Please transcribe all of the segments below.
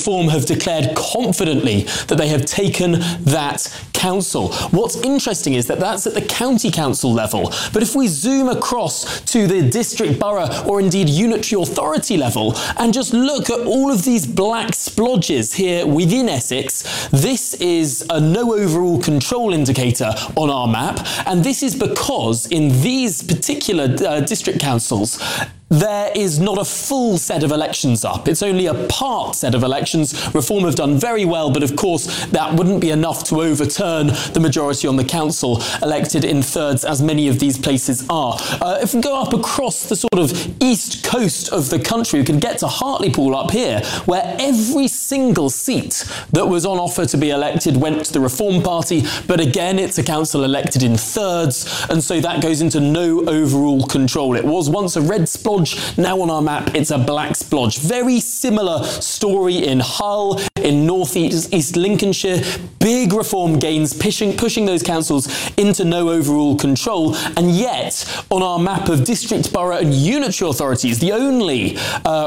Reform have declared confidently that they have taken that council. What's interesting is that that's at the county council level, but if we zoom across to the district, borough, or indeed unitary authority level, and just look at all of these black splodges here within Essex, this is a no overall control indicator on our map, and this is because in these particular district councils, there is not a full set of elections up. It's only a part set of elections. Reform have done very well, but of course that wouldn't be enough to overturn the majority on the council elected in thirds, as many of these places are. If we go up across the sort of east coast of the country, we can get to Hartlepool up here, where every single seat that was on offer to be elected went to the Reform Party, but again, it's a council elected in thirds, and so that goes into no overall control. It was once a red splodge, now on our map it's a black splodge. Very similar story in Hull, in North East Lincolnshire. Big Reform gains, pushing those councils into no overall control, and yet on our map of district, borough and unitary authorities, the only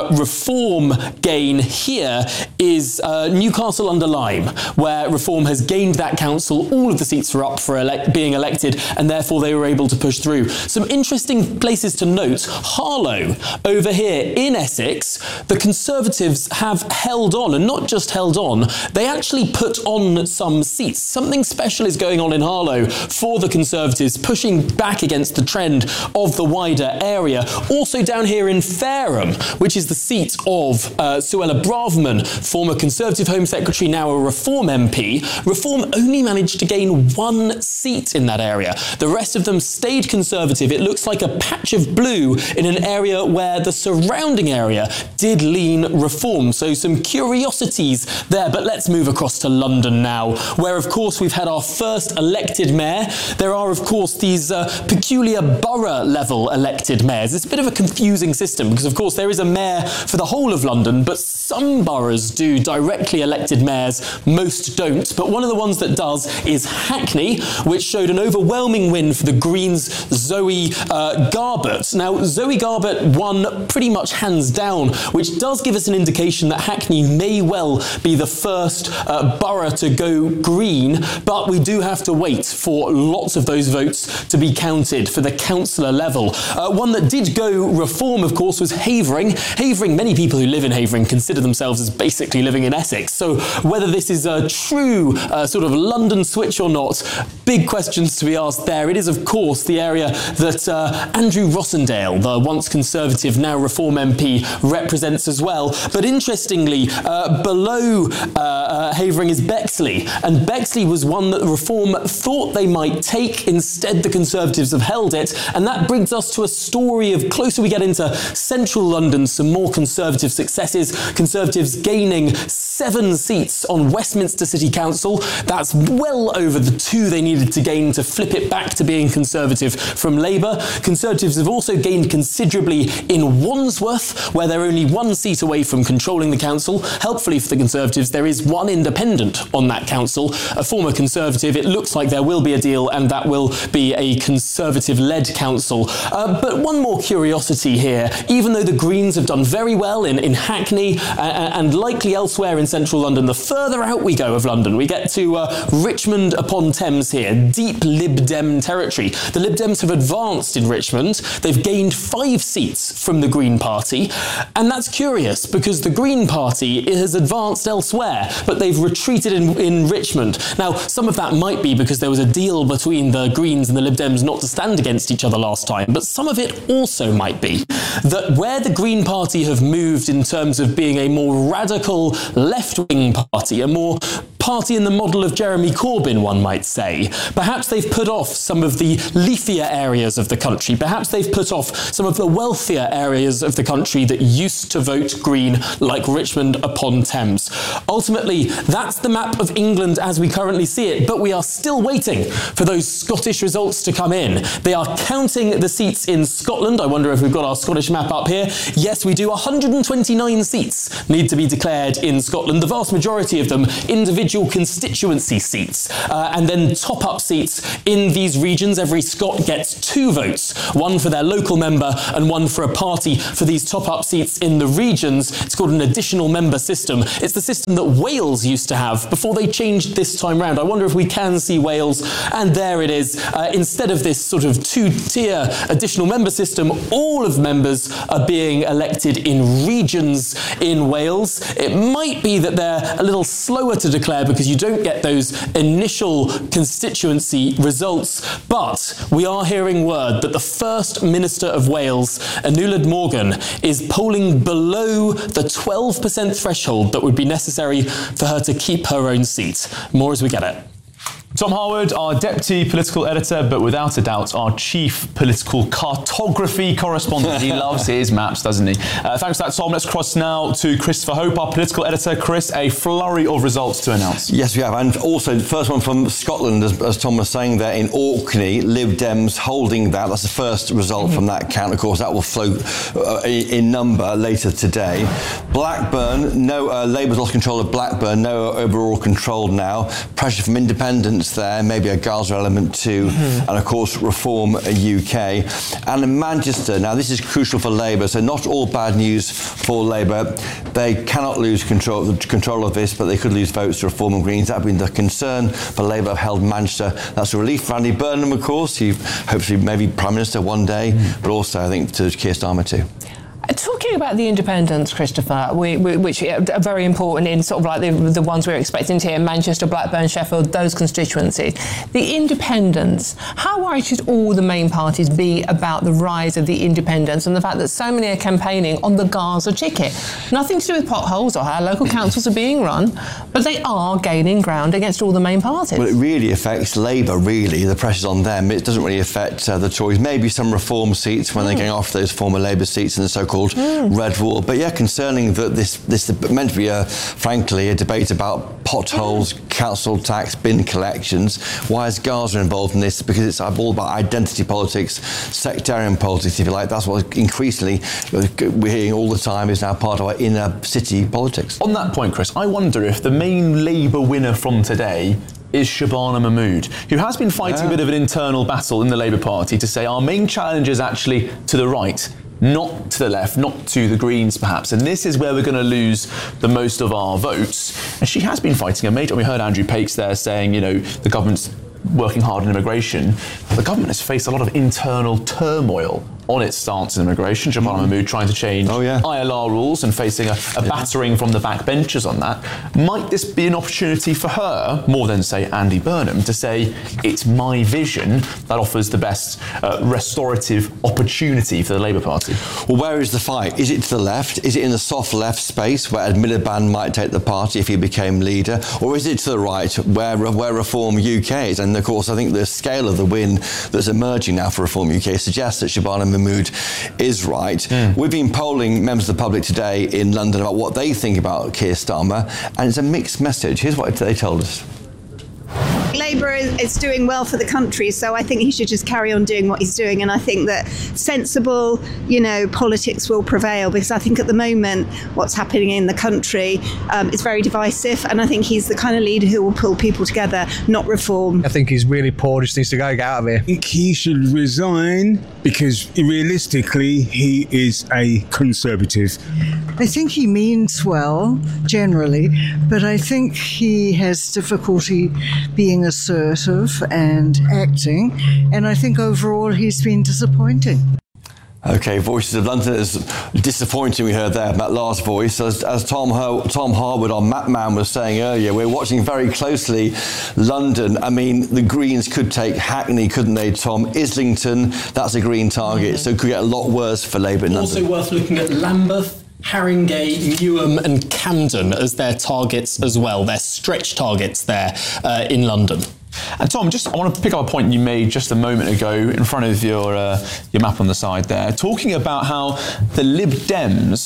Reform gain here is Newcastle under Lyme, where Reform has gained that council. All of the seats are up for being elected, and therefore they were able to push through. Some interesting places to note: Harlow over here in Essex, the Conservatives have held on, and not just held on, they actually put on some seats. Something special is going on in Harlow for the Conservatives, pushing back against the trend of the wider area. Also down here in Fareham, which is the seat of Suella Braverman, former Conservative Home Secretary, now a Reform MP. Reform only managed to gain one seat in that area. The rest of them stayed Conservative. It looks like a patch of blue in an area where the surrounding area did lean Reform. So some curiosities there, but let's move across to London now, where of course we've had our first elected mayor. There are of course these peculiar borough level elected mayors. It's a bit of a confusing system because of course there is a mayor for the whole of London, but some boroughs do directly elected mayors, most don't. But one of the ones that does is Hackney, which showed an overwhelming win for the Greens' Zoe Garbett. Now Zoe Garbett won pretty much hands down, which does give us an indication that Hackney may well be the first borough to go green, but we do have to wait for lots of those votes to be counted for the councillor level. One that did go Reform, of course, was Havering. Havering, many people who live in Havering consider themselves as basically living in Essex, so whether this is a true sort of London switch or not, big questions to be asked there. It is, of course, the area that Andrew Rossendale, the once Conservative, now Reform MP, represents as well. But interestingly, below Havering is Bexley, and Bexley was one that Reform thought they might take. Instead, the Conservatives have held it, and that brings us to a story of, closer we get into central London, some more Conservative successes. Conservatives gaining 7 seats on Westminster City Council. That's well over the 2 they needed to gain to flip it back to being Conservative from Labour. Conservatives have also gained considerably in Wandsworth, where they're only 1 seat away from controlling the council. Helpfully for the Conservatives, there is 1 independent on that council, a former Conservative. It looks like there will be a deal, and that will be a Conservative-led council. But one more curiosity here: even though the Greens have done very well in Hackney and likely elsewhere in central London, the further out we go of London, we get to Richmond upon Thames here, deep Lib Dem territory. The Lib Dems have advanced in Richmond. They've gained 5 seats from the Green Party, and that's curious because the Green Party has advanced elsewhere, but they've retreated in Richmond. Now, some of that might be because there was a deal between the Greens and the Lib Dems not to stand against each other last time, but some of it also might be that where the Green Party have moved in terms of being a more radical left-wing party, a more party in the model of Jeremy Corbyn, one might say, perhaps they've put off some of the leafier areas of the country. Perhaps they've put off some of the wealthier areas of the country that used to vote Green, like Richmond upon Thames. Ultimately, that's the map of England as we currently see it, but we are still waiting for those Scottish results to come in. They are counting the seats in Scotland. I wonder if we've got our Scottish map up here. Yes, we do. 129 seats need to be declared in Scotland, the vast majority of them individual individual constituency seats, and then top-up seats in these regions. Every Scot gets 2 votes, one for their local member and one for a party for these top-up seats in the regions. It's called an additional member system. It's the system that Wales used to have before they changed this time round. I wonder if we can see Wales, and there it is. Instead of this sort of 2-tier additional member system, all of members are being elected in regions in Wales. It might be that they're a little slower to declare because you don't get those initial constituency results, but we are hearing word that the First Minister of Wales, Anulad Morgan, is polling below the 12% threshold that would be necessary for her to keep her own seat. More as we get it. Tom Harwood, our deputy political editor, but without a doubt, our chief political cartography correspondent. He loves his maps, doesn't he? Thanks for that, Tom. Let's cross now to Christopher Hope, our political editor. Chris, a flurry of results to announce. Yes, we have. And also, the first one from Scotland, as Tom was saying there, in Orkney, Lib Dems holding that. That's the first result from that count. Of course, that will float in number later today. Blackburn, Labour's lost control of Blackburn, no overall control now. Pressure from independents there, maybe a Gaza element too, and of course Reform UK. And in Manchester, now this is crucial for Labour, so not all bad news for Labour. They cannot lose control of this, but they could lose votes to Reform and Greens. That would be the concern for Labour have held Manchester. That's a relief for Andy Burnham, of course, he hopefully maybe Prime Minister one day, but also I think to Keir Starmer too. Talking about the independents, Christopher, which are very important in sort of like the ones we're expecting to hear, Manchester, Blackburn, Sheffield, those constituencies. The independents, how worried should all the main parties be about the rise of the independents and the fact that so many are campaigning on the Gaza ticket? Nothing to do with potholes or how local councils are being run, but they are gaining ground against all the main parties. Well, it really affects Labour, really. The pressure's on them. It doesn't really affect the Tories. Maybe some Reform seats when they're going after those former Labour seats in the so-called red wall. But yeah, concerning that this is meant to be, frankly, a debate about potholes, council tax, bin collections. Why is Gaza involved in this? Because it's all about identity politics, sectarian politics, if you like. That's what increasingly we're hearing all the time is now part of our inner city politics. On that point, Chris, I wonder if the main Labour winner from today is Shabana Mahmood, who has been fighting a bit of an internal battle in the Labour Party to say our main challenge is actually to the right, not to the left, not to the Greens perhaps, and this is where we're going to lose the most of our votes. And she has been fighting a major, we heard Andrew Pakes there saying, you know, the government's working hard on immigration, but the government has faced a lot of internal turmoil on its stance on immigration. Shabana Mahmood trying to change ILR rules and facing a battering from the backbenchers on that. Might this be an opportunity for her, more than, say, Andy Burnham, to say, it's my vision that offers the best restorative opportunity for the Labour Party? Well, where is the fight? Is it to the left? Is it in the soft left space where Ed Miliband might take the party if he became leader? Or is it to the right where Reform UK is? And of course, I think the scale of the win that's emerging now for Reform UK suggests that Shabana Mahmood is right. We've been polling members of the public today in London about what they think about Keir Starmer, and it's a mixed message. Here's what they told us. Labour is doing well for the country, so I think he should just carry on doing what he's doing, and I think that sensible, politics will prevail, because I think at the moment what's happening in the country is very divisive, and I think he's the kind of leader who will pull people together, not reform. I think he's really poor, just needs to get out of here. I think he should resign because realistically he is a Conservative. I think he means well, generally, but I think he has difficulty being assertive and acting, and I think overall he's been disappointing. OK, Voices of London is disappointing, we heard there, that last voice. As Tom Harwood, our map man, was saying earlier, we're watching very closely London. I mean, the Greens could take Hackney, couldn't they, Tom? Islington, that's a Green target, so it could get a lot worse for Labour in London. Also worth looking at Lambeth, Haringey, Newham and Camden as their targets as well, their stretch targets there in London. And Tom, I want to pick up a point you made just a moment ago in front of your map on the side there, talking about how the Lib Dems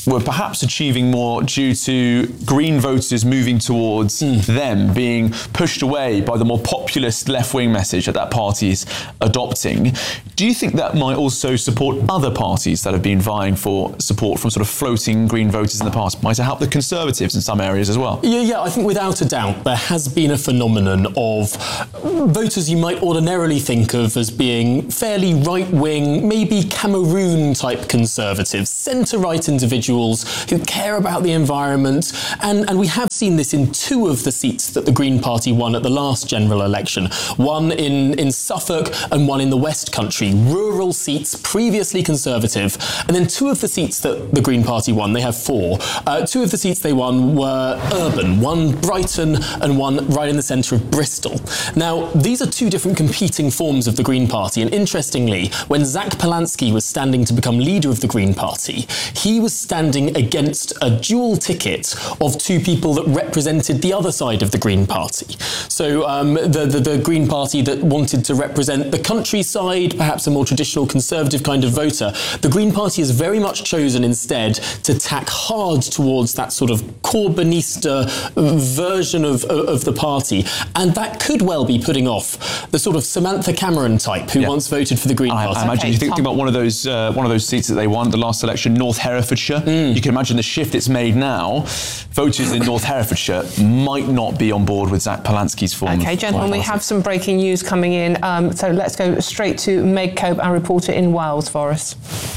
were perhaps achieving more due to Green voters moving towards them, being pushed away by the more populist left-wing message that party is adopting. Do you think that might also support other parties that have been vying for support from sort of floating Green voters in the past? Might it help the Conservatives in some areas as well? Yeah, I think without a doubt there has been a phenomenon of voters you might ordinarily think of as being fairly right-wing, maybe Cameroon-type Conservatives, centre-right individuals who care about the environment, and we have seen this in 2 of the seats that the Green Party won at the last general election, one in Suffolk and one in the West Country, rural seats, previously Conservative, and then 2 of the seats that the Green Party won, they have 4, 2 of the seats they won were urban, one Brighton and one right in the centre of Bristol. Now, these are 2 different competing forms of the Green Party, and interestingly, when Zach Polansky was standing to become leader of the Green Party, he was standing against a dual ticket of 2 people that represented the other side of the Green Party. So the Green Party that wanted to represent the countryside, perhaps a more traditional Conservative kind of voter, the Green Party has very much chosen instead to tack hard towards that sort of Corbynista version of the party, and that could well be putting off the sort of Samantha Cameron type who once voted for the Green Party. I imagine you think about one of those seats that they won the last election, North Herefordshire. You can imagine the shift it's made now. Voters in North Herefordshire might not be on board with Zach Polansky's form. Okay, gentlemen, we have some breaking news coming in. So let's go straight to Meg Cope, our reporter in Wales for us.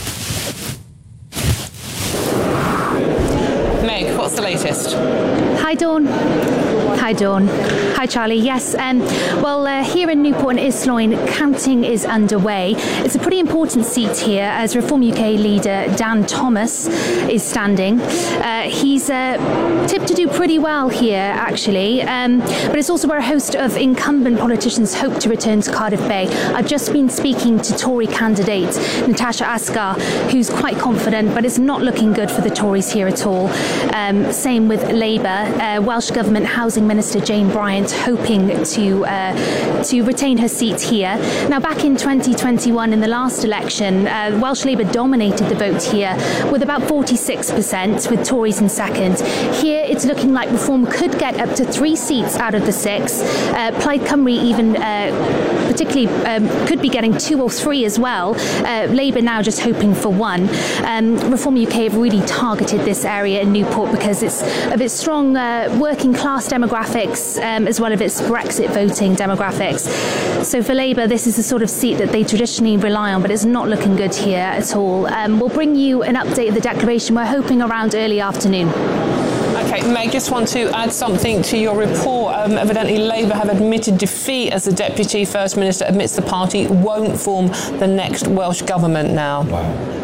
Meg, what's the latest? Hi, Dawn. Hi, Dawn. Hi, Charlie. Yes, here in Newport and Islwyn, counting is underway. It's a pretty important seat here as Reform UK leader Dan Thomas is standing. He's tipped to do pretty well here, actually, but it's also where a host of incumbent politicians hope to return to Cardiff Bay. I've just been speaking to Tory candidate Natasha Asghar, who's quite confident, but it's not looking good for the Tories here at all. Same with Labour. Welsh Government Housing Minister Jane Bryant hoping to retain her seat here. Now, back in 2021, in the last election, Welsh Labour dominated the vote here with about 46%, with Tories in second. Here, it's looking like Reform could get up to 3 seats out of the 6. Plaid Cymru even particularly could be getting 2 or 3 as well. Labour now just hoping for 1. Reform UK have really targeted this area in Newport because it's of its strong working class demographics as well as its Brexit voting demographics. So for Labour, this is the sort of seat that they traditionally rely on, but it's not looking good here at all. We'll bring you an update of the declaration. We're hoping around early afternoon. Okay, Meg, just want to add something to your report. Evidently, Labour have admitted defeat as the Deputy First Minister admits the party won't form the next Welsh Government now. Wow.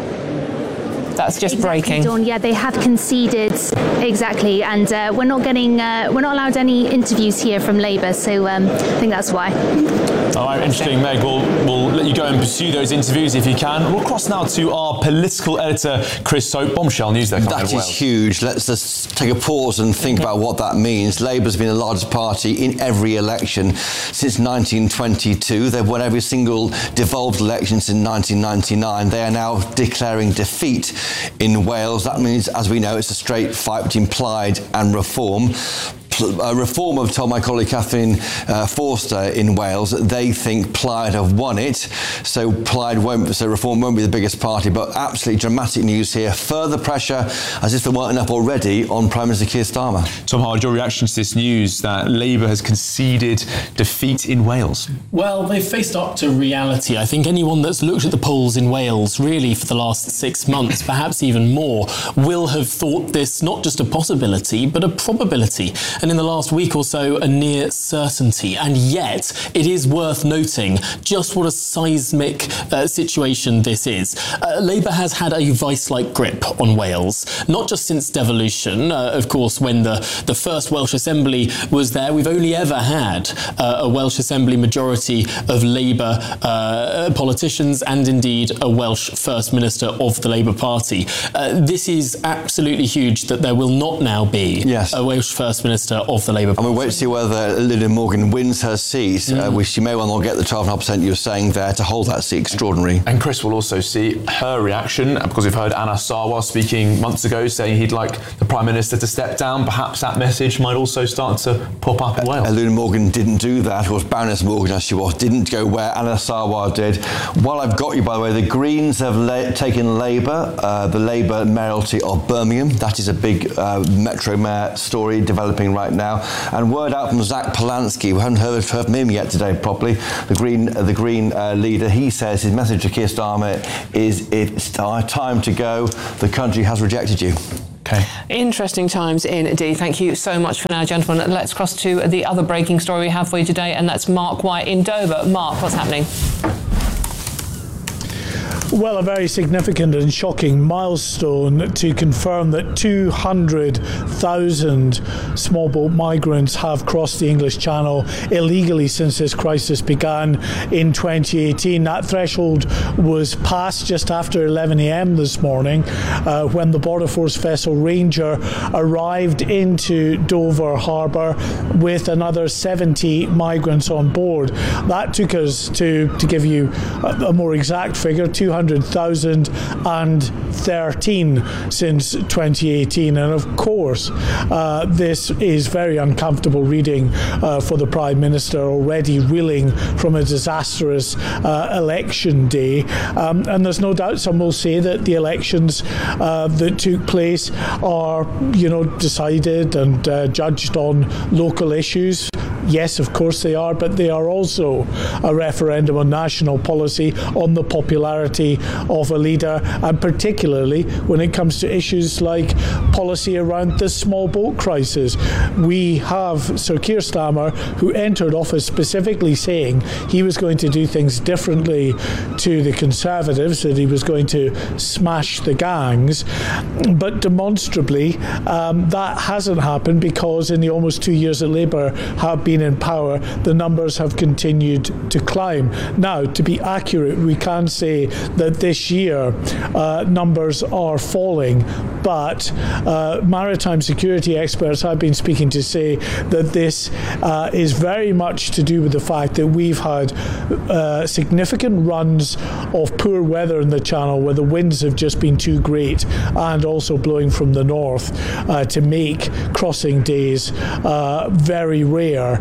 That's just breaking. Dawn. Yeah, they have conceded, exactly, and we're not allowed any interviews here from Labour, so I think that's why. All right, interesting, Meg. We'll let you go and pursue those interviews if you can. We'll cross now to our political editor, Chris Soap. Bombshell news there. That is huge. Let's just take a pause and think about what that means. Labour's been the largest party in every election since 1922. They've won every single devolved election since 1999. They are now declaring defeat in Wales. That means, as we know, it's a straight fight between Plaid and Reform. Reform have told my colleague Catherine Forster in Wales that they think Plaid have won it, so Reform won't be the biggest party. But absolutely dramatic news here. Further pressure, as if there weren't enough already, on Prime Minister Keir Starmer. Tom Hard, your reaction to this news that Labour has conceded defeat in Wales? Well, they've faced up to reality. I think anyone that's looked at the polls in Wales really for the last 6 months, perhaps even more, will have thought this not just a possibility but a probability, and in the last week or so a near certainty. And yet it is worth noting just what a seismic situation this is. Labour has had a vice-like grip on Wales, not just since devolution. Of course, when the first Welsh Assembly was there, we've only ever had a Welsh Assembly majority of Labour politicians and indeed a Welsh First Minister of the Labour Party. This is absolutely huge that there will not now be a Welsh First Minister Minister of the Labour Party. And we'll wait to see whether Lina Morgan wins her seat, which she may well not get the 12.5% you were saying there to hold that seat. Extraordinary. And Chris will also see her reaction, because we've heard Anas Sarwar speaking months ago saying he'd like the Prime Minister to step down. Perhaps that message might also start to pop up in Wales. Lina Morgan didn't do that, or Baroness Morgan as she was, didn't go where Anas Sarwar did. While I've got you, by the way, the Greens have taken Labour, the Labour mayoralty of Birmingham. That is a big Metro Mayor story developing right now. And word out from Zach Polanski, we haven't heard from him yet today properly, the Green leader. He says his message to Keir Starmer is it's time to go. The country has rejected you. Okay. Interesting times indeed. Thank you so much for now, gentlemen. Let's cross to the other breaking story we have for you today, and that's Mark White in Dover. Mark, what's happening? Well, a very significant and shocking milestone to confirm that 200,000 small boat migrants have crossed the English Channel illegally since this crisis began in 2018. That threshold was passed just after 11 a.m. this morning when the Border Force vessel Ranger arrived into Dover Harbour with another 70 migrants on board. That took us to give you a more exact figure, 200,013 since 2018. And of course, this is very uncomfortable reading for the Prime Minister, already reeling from a disastrous election day. And there's no doubt some will say that the elections that took place are, decided and judged on local issues. Yes, of course they are, but they are also a referendum on national policy, on the popularity of a leader, and particularly when it comes to issues like policy around the small boat crisis. We have Sir Keir Starmer, who entered office specifically saying he was going to do things differently to the Conservatives, that he was going to smash the gangs, but demonstrably that hasn't happened, because in the almost 2 years that Labour have been in power, the numbers have continued to climb. Now, to be accurate, we can say that this year numbers are falling, but maritime security experts have been speaking to say that this is very much to do with the fact that we've had significant runs of poor weather in the Channel, where the winds have just been too great, and also blowing from the north to make crossing days very rare.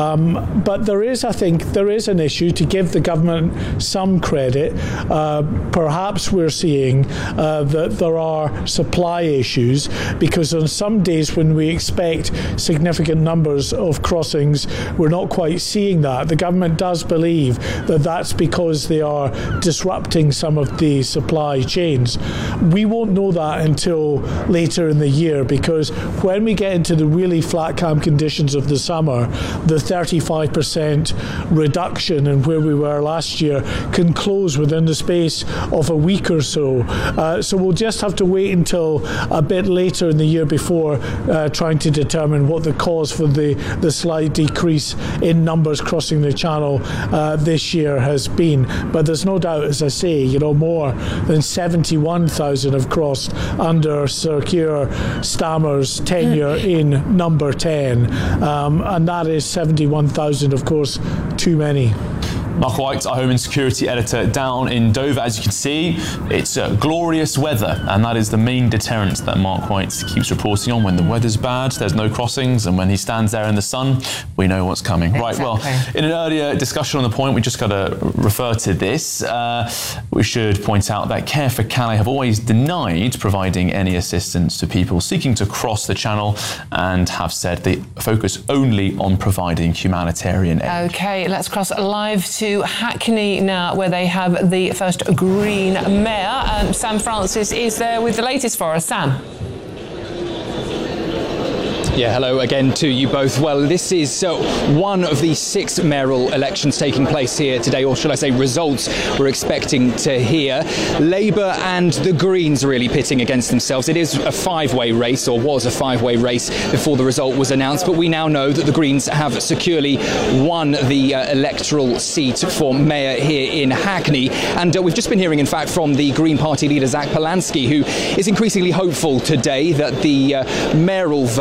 But there is, I think, an issue, to give the government some credit. Perhaps we're seeing that there are supply issues, because on some days when we expect significant numbers of crossings, we're not quite seeing that. The government does believe that that's because they are disrupting some of the supply chains. We won't know that until later in the year, because when we get into the really flat calm conditions of the summer, the 35% reduction in where we were last year can close within the space of a week or so. So we'll just have to wait until a bit later in the year before trying to determine what the cause for the slight decrease in numbers crossing the Channel this year has been. But there's no doubt, as I say, more than 71,000 have crossed under Sir Keir Starmer's tenure in number 10. And that is 71,000, of course, too many. Mark White, our Home and Security Editor down in Dover. As you can see, it's glorious weather, and that is the main deterrent that Mark White keeps reporting on. When the weather's bad, there's no crossings, and when he stands there in the sun, we know what's coming. Exactly. Right, well, in an earlier discussion on the point, we just got to refer to this. We should point out that Care for Calais have always denied providing any assistance to people seeking to cross the Channel, and have said they focus only on providing humanitarian aid. OK, let's cross live to Hackney now, where they have the first Green Mayor. Sam Francis is there with the latest for us. Sam. Yeah, hello again to you both. Well, this is one of the 6 mayoral elections taking place here today, or should I say results we're expecting to hear. Labour and the Greens really pitting against themselves. It is a 5-way race, or was a 5-way race before the result was announced, but we now know that the Greens have securely won the electoral seat for mayor here in Hackney. And we've just been hearing, in fact, from the Green Party leader, Zach Polanski, who is increasingly hopeful today that the mayoral vote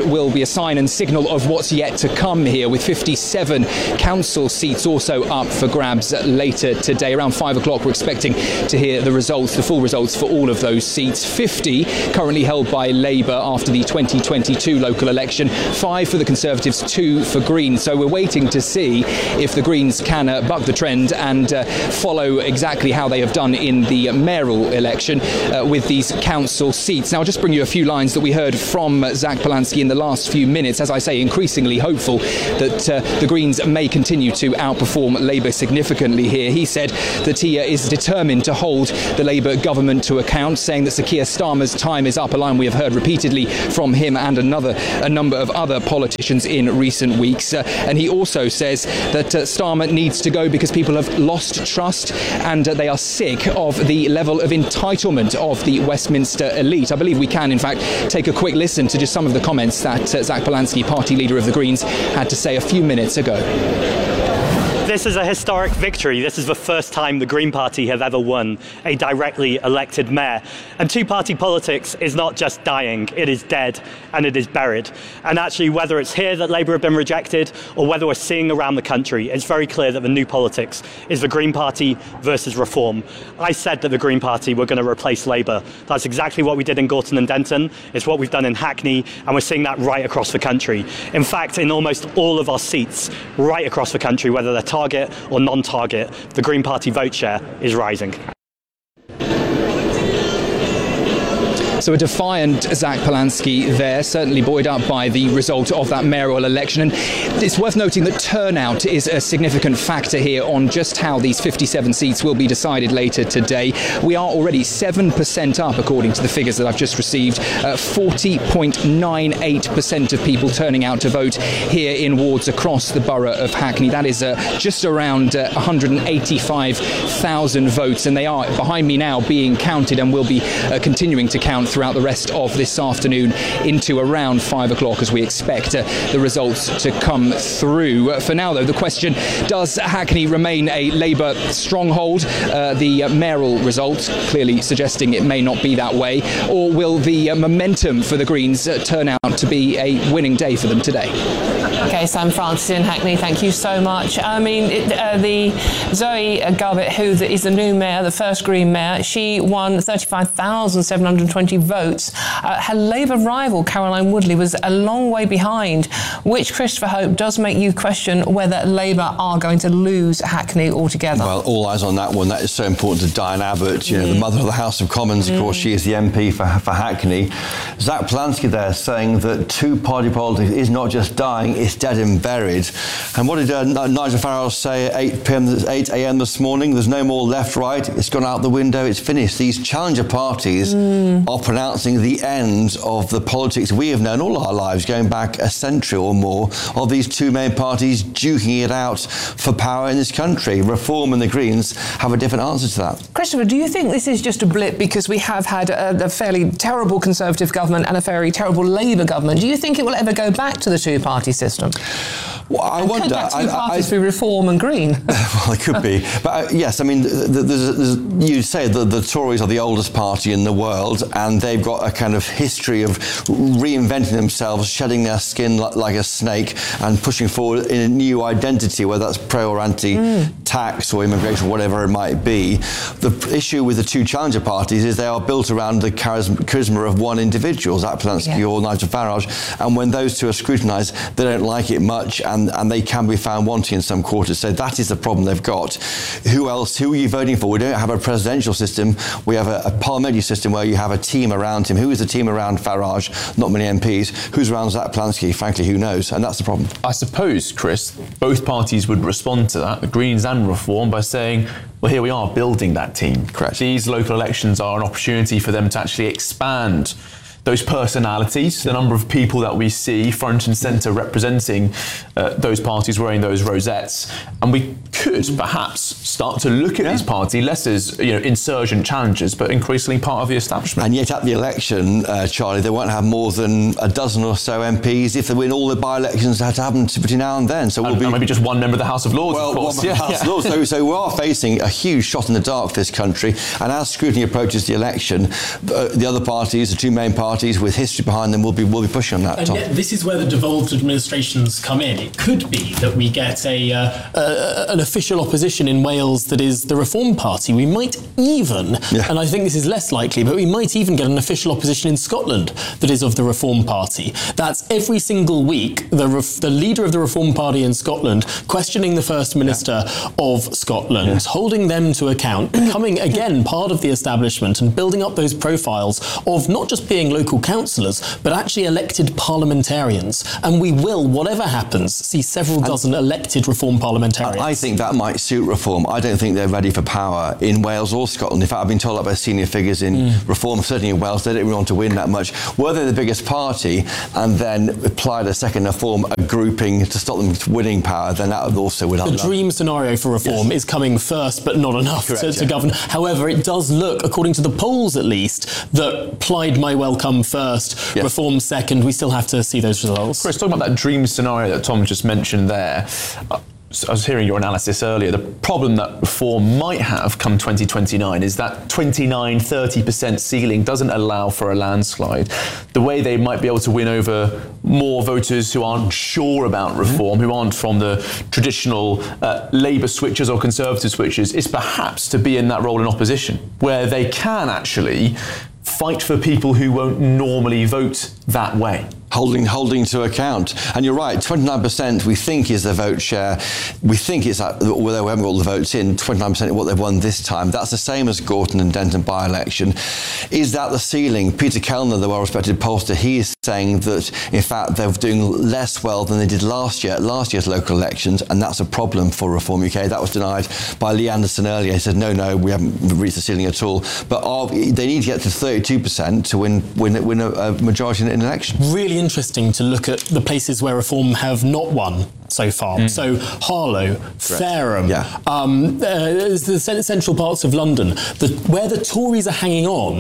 will be a sign and signal of what's yet to come here, with 57 council seats also up for grabs later today. Around 5 o'clock, we're expecting to hear the results, the full results for all of those seats. 50 currently held by Labour after the 2022 local election, 5 for the Conservatives, 2 for Greens. So we're waiting to see if the Greens can buck the trend and follow exactly how they have done in the mayoral election with these council seats. Now, I'll just bring you a few lines that we heard from Zach Polanski in the last few minutes. As I say, increasingly hopeful that the Greens may continue to outperform Labour significantly here. He said that he is determined to hold the Labour government to account, saying that Sir Keir Starmer's time is up, a line we have heard repeatedly from him and a number of other politicians in recent weeks. And he also says that Starmer needs to go because people have lost trust and they are sick of the level of entitlement of the Westminster elite. I believe we can, in fact, take a quick listen to just some of the comments that Zach Polanski, party leader of the Greens, had to say a few minutes ago. This is a historic victory. This is the first time the Green Party have ever won a directly elected mayor. And two-party politics is not just dying, it is dead and it is buried. And actually, whether it's here that Labour have been rejected or whether we're seeing around the country, it's very clear that the new politics is the Green Party versus Reform. I said that the Green Party were going to replace Labour. That's exactly what we did in Gorton and Denton. It's what we've done in Hackney, and we're seeing that right across the country. In fact, in almost all of our seats right across the country, whether they're target or non-target, the Green Party vote share is rising. So a defiant Zach Polanski there, certainly buoyed up by the result of that mayoral election. And it's worth noting that turnout is a significant factor here on just how these 57 seats will be decided later today. We are already 7% up, according to the figures that I've just received. 40.98% of people turning out to vote here in wards across the borough of Hackney. That is just around 185,000 votes, and they are behind me now being counted and will be continuing to count throughout the rest of this afternoon into around 5 o'clock as we expect the results to come through. For now, though, the question, does Hackney remain a Labour stronghold? The mayoral results clearly suggesting it may not be that way. Or will the momentum for the Greens turn out to be a winning day for them today? OK, Sam Francis in Hackney, thank you so much. I mean, the Zoe Garbutt, who is the new mayor, the first Green mayor, she won 35,720 votes. Her Labour rival, Caroline Woodley, was a long way behind, which, Christopher Hope, does make you question whether Labour are going to lose Hackney altogether. Well, all eyes on that one. That is so important to Diane Abbott, you know, the mother of the House of Commons. Of course, she is the MP for Hackney. Zach Polanski there saying that two-party politics is not just dying, it's dead and buried. And what did Nigel Farage say at 8 a.m. this morning? There's no more left-right. It's gone out the window. It's finished. These challenger parties are pronouncing the end of the politics we have known all our lives, going back a century or more, of these two main parties duking it out for power in this country. Reform and the Greens have a different answer to that. Christopher, do you think this is just a blip because we have had a fairly terrible Conservative government and a very terrible Labour government? Do you think it will ever go back to the two-party system? Well, I wonder. Two parties be Reform and Green. Well, it could be, but yes, I mean, you'd say that the Tories are the oldest party in the world, and they've got a kind of history of reinventing themselves, shedding their skin like a snake, and pushing forward in a new identity, whether that's pro or anti-tax or immigration, whatever it might be. The issue with the two challenger parties is they are built around the charisma of one individual, Zach Polanski or Nigel Farage, and when those two are scrutinised, they don't like it much, and they can be found wanting in some quarters. So that is the problem they've got. Who else? Who are you voting for? We don't have a presidential system. We have a parliamentary system where you have a team around him. Who is the team around Farage? Not many MPs. Who's around Zach Polanski? Frankly, who knows? And that's the problem. I suppose, Chris, both parties would respond to that, the Greens and Reform, by saying, well, here we are building that team. Correct. These local elections are an opportunity for them to actually expand those personalities, the number of people that we see front and centre representing those parties wearing those rosettes. And we could perhaps start to look at his party less as insurgent challengers, but increasingly part of the establishment. And yet at the election, Charlie, they won't have more than a dozen or so MPs if they win all the by-elections that have to happen between now and then. So we'll be maybe just one member of the House of Lords. Well, of course. one member of the House of Lords. So we are facing a huge shot in the dark for this country. And as scrutiny approaches the election, the other parties, the two main parties with history behind them, will be pushing on that. And yet this is where the devolved administrations come in. It could be that we get an official opposition in Wales that is the Reform Party. We might even, and I think this is less likely, but we might even get an official opposition in Scotland that is of the Reform Party. That's every single week the leader of the Reform Party in Scotland questioning the First Minister of Scotland, holding them to account, becoming again part of the establishment and building up those profiles of not just being local councillors, but actually elected parliamentarians. And we will, whatever happens, see several dozen elected Reform parliamentarians. I think that might suit Reform. I don't think they're ready for power in Wales or Scotland. In fact, I've been told that by senior figures in Reform, certainly in Wales, they don't really want to win that much. Were they the biggest party and then applied a second Reform, a grouping to stop them winning power, then that would help. The dream scenario for Reform is coming first, but not enough to govern. However, it does look, according to the polls at least, that Plaid may well come first, Reform second. We still have to see those results. Chris, talking about that dream scenario that Tom just mentioned there, I was hearing your analysis earlier. The problem that Reform might have come 2029 is that 29-30% ceiling doesn't allow for a landslide. The way they might be able to win over more voters who aren't sure about Reform, who aren't from the traditional Labour switchers or Conservative switchers, is perhaps to be in that role in opposition, where they can actually fight for people who won't normally vote that way. Holding to account. And you're right, 29% we think is their vote share. We think it's that, although we haven't got all the votes in, 29% of what they've won this time. That's the same as Gorton and Denton by-election. Is that the ceiling? Peter Kellner, the well-respected pollster, he is saying that, in fact, they're doing less well than they did last year's local elections, and that's a problem for Reform UK. That was denied by Lee Anderson earlier. He said, no, we haven't reached the ceiling at all. But they need to get to 32% to win a majority in an election. Really interesting to look at the places where Reform have not won so far. So Harlow, Fareham, the central parts of London, where the Tories are hanging on,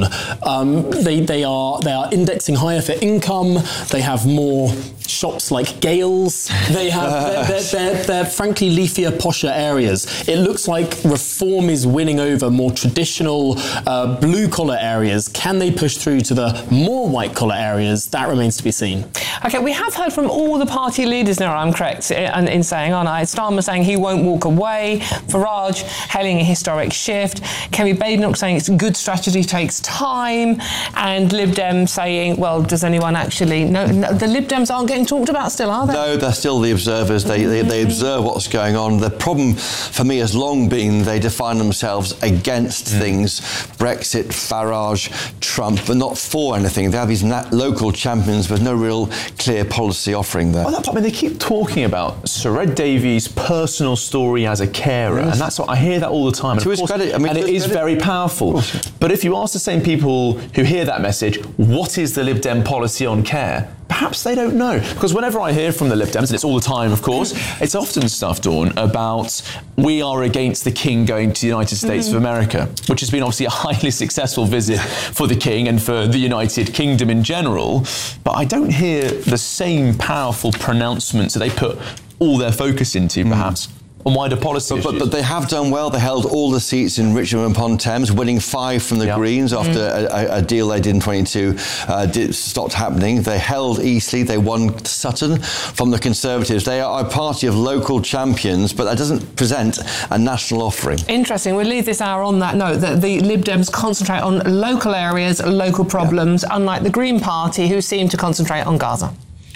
they are indexing higher for income. They have more shops like Gales. They have they're frankly leafier, posher areas. It looks like Reform is winning over more traditional blue collar areas. Can they push through to the more white collar areas? That remains to be seen. Okay, we have heard from all the party leaders now, I'm correct in saying, aren't I? Starmer saying he won't walk away, Farage hailing a historic shift, Kemi Badenoch saying it's a good strategy, takes time, and Lib Dems saying, well, does anyone actually know? No, the Lib Dems aren't getting talked about still, are they? No, they're still the observers. They observe what's going on. The problem for me has long been they define themselves against things, Brexit, Farage, Trump, but not for anything. They have these local champions with no real clear policy offering there. Well, they keep talking about Sir Ed Davies' personal story as a carer, and that's what I hear that all the time. And to his credit, and it is very powerful. But if you ask the same people who hear that message, what is the Lib Dem policy on care? Perhaps they don't know. Because whenever I hear from the Lib Dems, and it's all the time, of course, it's often stuff, Dawn, about we are against the King going to the United States of America, which has been obviously a highly successful visit for the King and for the United Kingdom in general. But I don't hear the same powerful pronouncements that they put all their focus into, perhaps, on wider policy issues. But they have done well. They held all the seats in Richmond upon Thames, winning 5 from the Greens after a deal they did in 22 stopped happening. They held Eastleigh. They won Sutton from the Conservatives. They are a party of local champions, but that doesn't present a national offering. Interesting. We'll leave this hour on that note, that the Lib Dems concentrate on local areas, local problems, unlike the Green Party, who seem to concentrate on Gaza.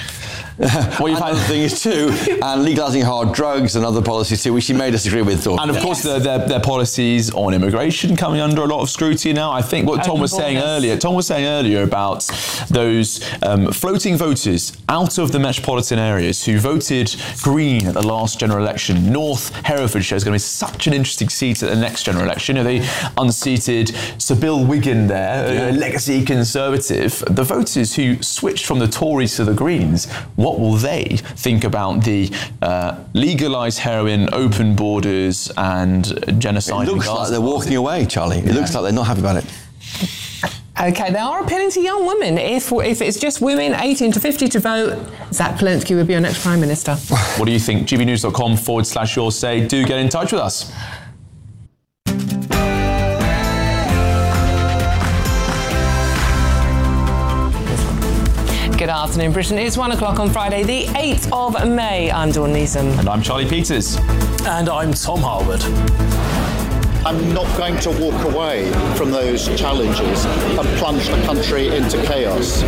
Well, you've had things too, and legalising hard drugs and other policies too, which you may disagree with, Dawn. And of course, their policies on immigration coming under a lot of scrutiny now. I think what Tom was saying earlier about those floating voters out of the metropolitan areas who voted Green at the last general election. North Herefordshire is going to be such an interesting seat at the next general election. They unseated Sir Bill Wiggin there, a legacy Conservative. The voters who switched from the Tories to the Greens, what what will they think about the legalised heroin, open borders and genocide? It looks like they're walking away, Charlie. It looks like they're not happy about it. Okay, they are appealing to young women. If it's just women 18 to 50 to vote, Zach Zelensky would be our next Prime Minister. What do you think? gbnews.com/your say. Do get in touch with us. Good afternoon, Britain. It's 1 o'clock on Friday, the 8th of May. I'm Dawn Neeson. And I'm Charlie Peters. And I'm Tom Harwood. I'm not going to walk away from those challenges and plunge the country into chaos.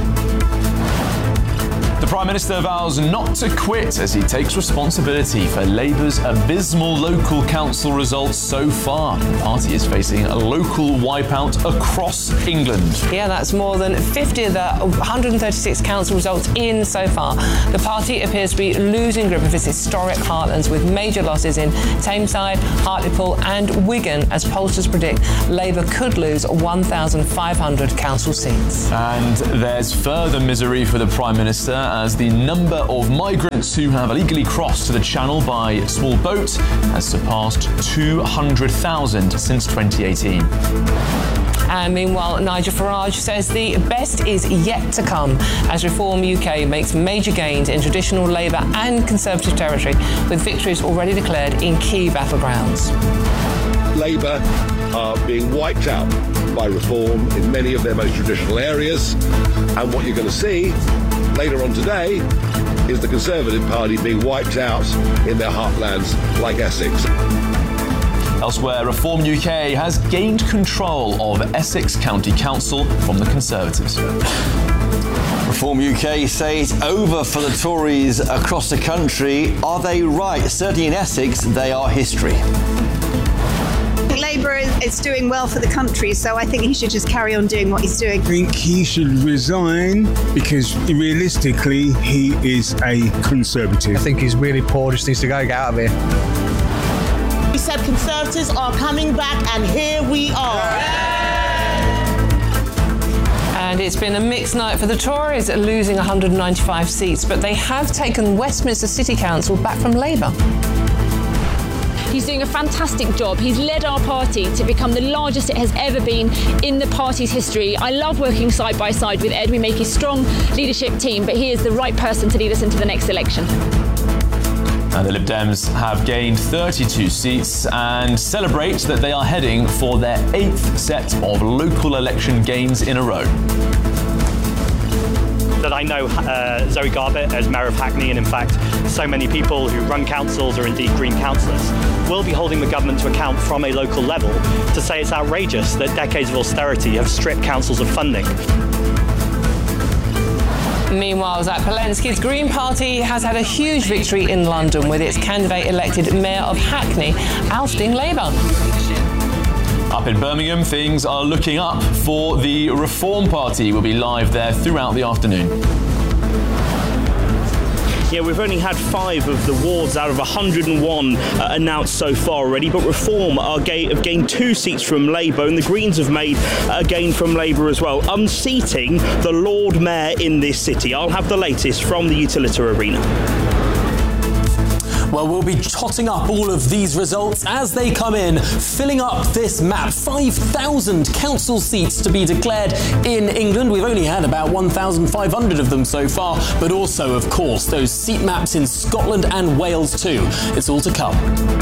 The Prime Minister vows not to quit as he takes responsibility for Labour's abysmal local council results so far. The party is facing a local wipeout across England. Yeah, that's more than 50 of the 136 council results in so far. The party appears to be losing grip of its historic heartlands with major losses in Tameside, Hartlepool and Wigan as pollsters predict Labour could lose 1,500 council seats. And there's further misery for the Prime Minister as the number of migrants who have illegally crossed to the Channel by small boat has surpassed 200,000 since 2018. And meanwhile, Nigel Farage says the best is yet to come as Reform UK makes major gains in traditional Labour and Conservative territory, with victories already declared in key battlegrounds. Labour are being wiped out by Reform in many of their most traditional areas, and what you're going to see later on today is the Conservative Party being wiped out in their heartlands like Essex. Elsewhere, Reform UK has gained control of Essex County Council from the Conservatives. Reform UK say it's over for the Tories across the country. Are they right? Certainly in Essex, they are history. Labour is doing well for the country, so I think he should just carry on doing what he's doing. I think he should resign because realistically he is a Conservative. I think he's really poor, just needs to get out of here. He said Conservatives are coming back, and here we are. And it's been a mixed night for the Tories, losing 195 seats, but they have taken Westminster City Council back from Labour. He's doing a fantastic job. He's led our party to become the largest it has ever been in the party's history. I love working side by side with Ed. We make a strong leadership team, but he is the right person to lead us into the next election. And the Lib Dems have gained 32 seats and celebrate that they are heading for their 8th set of local election gains in a row. That I know Zoe Garbett as Mayor of Hackney, and in fact so many people who run councils or indeed Green councillors will be holding the government to account from a local level to say it's outrageous that decades of austerity have stripped councils of funding. Meanwhile, Zach Zelensky's Green Party has had a huge victory in London with its candidate elected Mayor of Hackney ousting Labour. Up in Birmingham, things are looking up for the Reform Party. We'll be live there throughout the afternoon. Yeah, we've only had 5 of the wards out of 101 announced so far already, but Reform have gained 2 seats from Labour, and the Greens have made a gain from Labour as well, unseating the Lord Mayor in this city. I'll have the latest from the Utilita Arena. Well, we'll be totting up all of these results as they come in, filling up this map. 5,000 council seats to be declared in England. We've only had about 1,500 of them so far, but also, of course, those seat maps in Scotland and Wales too. It's all to come.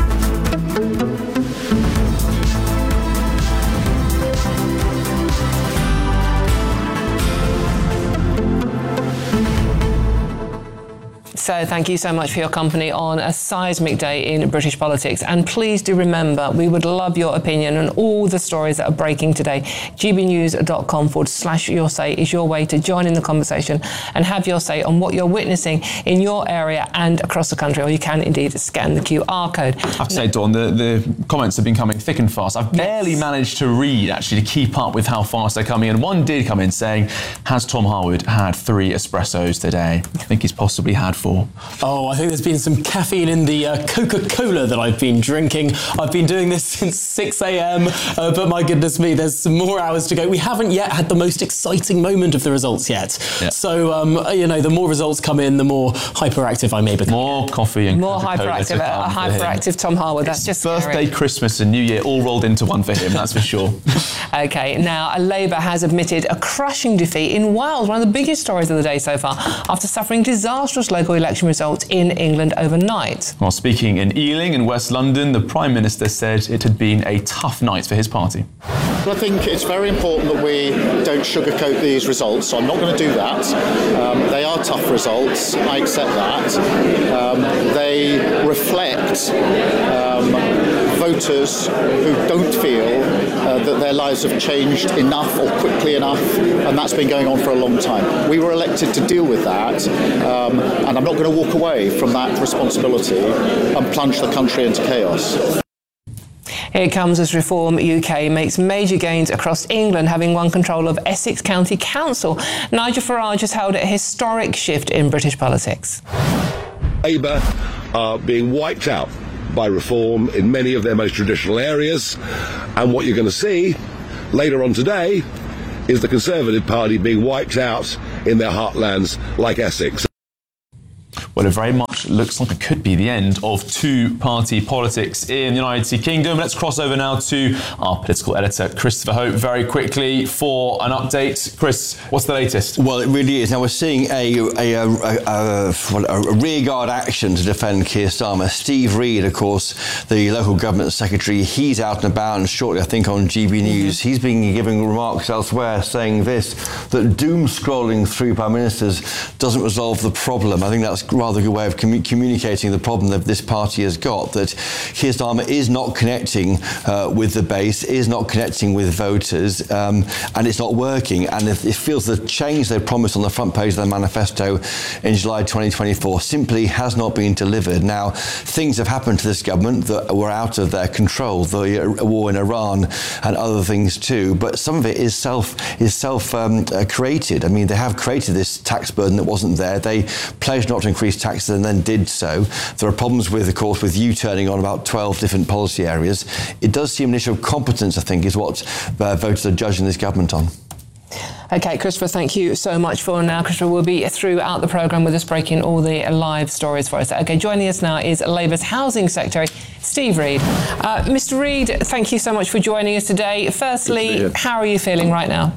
So thank you so much for your company on a seismic day in British politics. And please do remember, we would love your opinion on all the stories that are breaking today. gbnews.com/your say is your way to join in the conversation and have your say on what you're witnessing in your area and across the country, or you can indeed scan the QR code. I have to say, Dawn, the comments have been coming thick and fast. I've barely managed to read, actually, to keep up with how fast they're coming in. One did come in saying, has Tom Harwood had 3 espressos today? I think he's possibly had 4. more? Oh, I think there's been some caffeine in the Coca-Cola that I've been drinking. I've been doing this since 6 a.m, but my goodness me, there's some more hours to go. We haven't yet had the most exciting moment of the results yet. Yeah. So, the more results come in, the more hyperactive I may become. More coffee and more hyperactive Tom Harwood. That's just birthday, Christmas and New Year all rolled into one for him, that's for sure. OK, now Labour has admitted a crushing defeat in Wales, one of the biggest stories of the day so far, after suffering disastrous local election results in England overnight. While speaking in Ealing in West London, the Prime Minister said it had been a tough night for his party. I think it's very important that we don't sugarcoat these results, so I'm not going to do that. They are tough results, I accept that. They reflect voters who don't feel that their lives have changed enough or quickly enough, and that's been going on for a long time. We were elected to deal with that, and I'm not going to walk away from that responsibility and plunge the country into chaos. Here comes as Reform UK makes major gains across England, having won control of Essex County Council. Nigel Farage has held a historic shift in British politics. Labour are being wiped out by Reform in many of their most traditional areas, and what you're going to see later on today is the Conservative Party being wiped out in their heartlands like Essex. Well, it very much looks like it could be the end of two-party politics in the United Kingdom. Let's cross over now to our political editor, Christopher Hope, very quickly for an update. Chris, what's the latest? Well, it really is. Now, we're seeing a rearguard action to defend Keir Starmer. Steve Reid, of course, the local government secretary, he's out and about, and shortly, I think, on GB News. He's been giving remarks elsewhere saying this, that doom-scrolling through Prime Ministers doesn't resolve the problem. I think that's rather a good way of communicating the problem that this party has got, that Keir Starmer is not connecting with the base, is not connecting with voters, and it's not working. And it feels the change they promised on the front page of their manifesto in July 2024 simply has not been delivered. Now, things have happened to this government that were out of their control, the war in Iran and other things too, but some of it is self-created. I mean, they have created this tax burden that wasn't there. They pledged not to increase taxes and then did so. There are problems with, of course, with U-turning on about 12 different policy areas. It does seem an issue of competence, I think, is what voters are judging this government on. OK, Christopher, thank you so much for now. Christopher will be throughout the programme with us, breaking all the live stories for us. OK, joining us now is Labour's Housing Secretary, Steve Reid. Mr Reid, thank you so much for joining us today. Firstly, how are you feeling right now?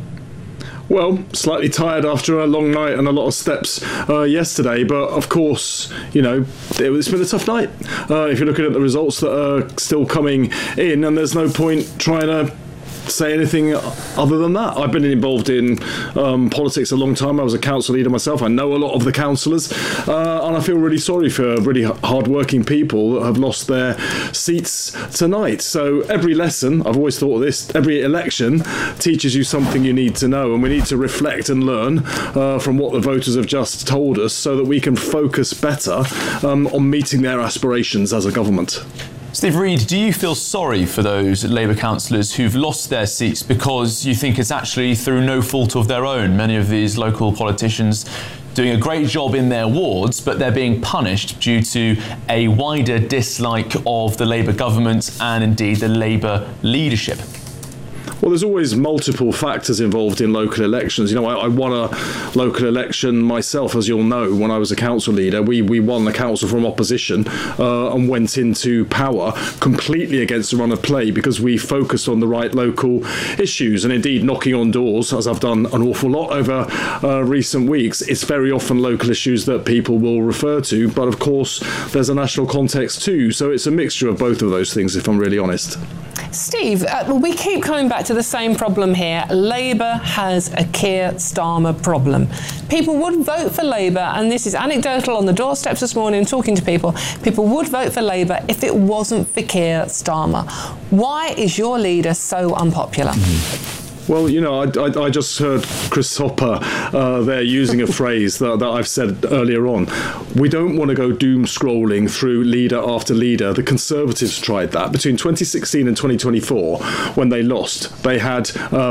Well, slightly tired after a long night and a lot of steps yesterday, but of course, it's been a tough night. If you're looking at the results that are still coming in, and there's no point trying to say anything other than that. I've been involved in politics a long time. I was a council leader myself. I know a lot of the councillors, and I feel really sorry for really hard-working people that have lost their seats tonight. So every lesson, I've always thought of this, every election teaches you something you need to know, and we need to reflect and learn from what the voters have just told us so that we can focus better on meeting their aspirations as a government. Steve Reid, do you feel sorry for those Labour councillors who've lost their seats because you think it's actually through no fault of their own? Many of these local politicians doing a great job in their wards, but they're being punished due to a wider dislike of the Labour government and indeed the Labour leadership. Well, there's always multiple factors involved in local elections. I won a local election myself, as you'll know, when I was a council leader. We won the council from opposition and went into power completely against the run of play because we focused on the right local issues. And indeed, knocking on doors, as I've done an awful lot over recent weeks, it's very often local issues that people will refer to. But of course, there's a national context too. So it's a mixture of both of those things, if I'm really honest. Steve, we keep coming back to the same problem here. Labour has a Keir Starmer problem. People would vote for Labour, and this is anecdotal on the doorsteps this morning, talking to people. People would vote for Labour if it wasn't for Keir Starmer. Why is your leader so unpopular? Well, you know, I just heard Chris Hopper there using a phrase that I've said earlier on. We don't want to go doom scrolling through leader after leader. The Conservatives tried that. Between 2016 and 2024, when they lost, they had